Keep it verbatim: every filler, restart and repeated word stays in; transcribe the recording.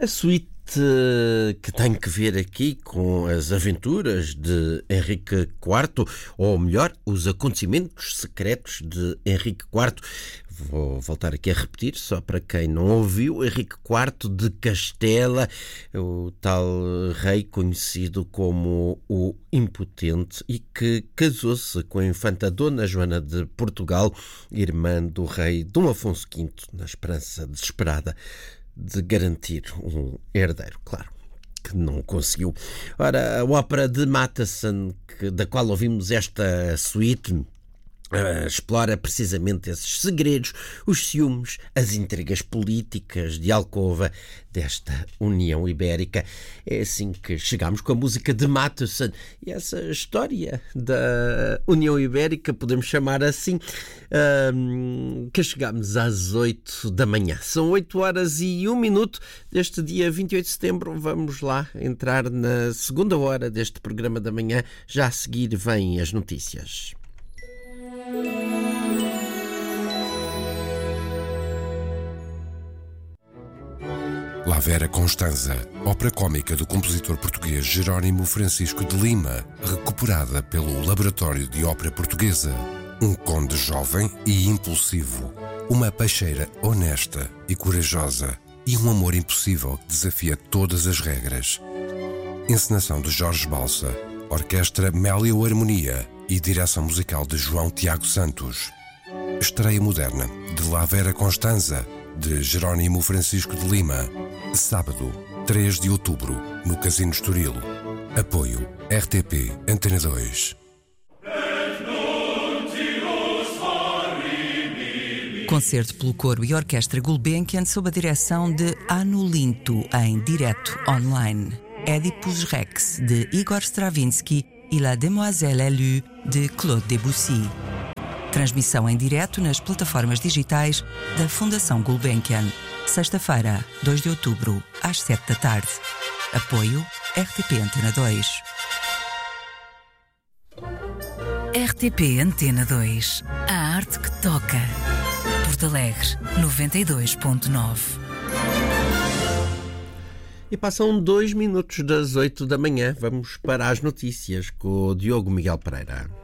A suíte que tem que ver aqui com as aventuras de Henrique quarto, ou melhor, os acontecimentos secretos de Henrique quarto. Vou voltar aqui a repetir, só para quem não ouviu: Henrique quarto de Castela, o tal rei conhecido como o Impotente, e que casou-se com a infanta Dona Joana de Portugal, irmã do rei Dom Afonso quinto, na esperança desesperada de garantir um herdeiro, claro, que não conseguiu. Ora, a ópera de Mattheson, que, da qual ouvimos esta suíte, Uh, explora precisamente esses segredos, os ciúmes, as intrigas políticas de alcova desta União Ibérica. É assim que chegamos com a música de Mattheson. E essa história da União Ibérica, podemos chamar assim, uh, que chegamos às oito da manhã. São oito horas e um minuto deste dia vinte e oito de setembro. Vamos lá entrar na segunda hora deste programa da manhã. Já a seguir vêm as notícias. La Vera Constanza, ópera cómica do compositor português Jerónimo Francisco de Lima, recuperada pelo Laboratório de Ópera Portuguesa. Um conde jovem e impulsivo, uma peixeira honesta e corajosa e um amor impossível que desafia todas as regras. Encenação de Jorge Balsa, orquestra Mélio Harmonia e direção musical de João Tiago Santos. Estreia moderna de La Vera Constanza, de Jerónimo Francisco de Lima, sábado, três de outubro, no Casino Estoril. Apoio R T P Antena dois. Concerto pelo coro e orquestra Gulbenkian sob a direção de Anu Linto, em direto online. Oedipus Rex, de Igor Stravinsky, e La Demoiselle élue, de Claude Debussy. Transmissão em direto nas plataformas digitais da Fundação Gulbenkian. Sexta-feira, dois de outubro, às sete da tarde. Apoio R T P Antena dois. R T P Antena dois. A arte que toca. Porto Alegre, noventa e dois ponto nove. E passam dois minutos das oito da manhã. Vamos para as notícias com o Diogo Miguel Pereira.